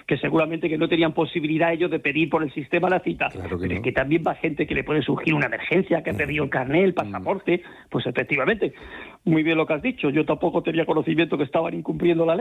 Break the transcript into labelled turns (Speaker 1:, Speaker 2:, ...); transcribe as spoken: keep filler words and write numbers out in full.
Speaker 1: que seguramente que no tenían posibilidad ellos de pedir por el sistema la cita.
Speaker 2: Claro que
Speaker 1: Pero
Speaker 2: no.
Speaker 1: es que también va gente que le puede surgir una emergencia, que ha perdido el carnet, el pasaporte, pues efectivamente, muy bien lo que has dicho, yo tampoco tenía conocimiento que estaban incumpliendo la ley.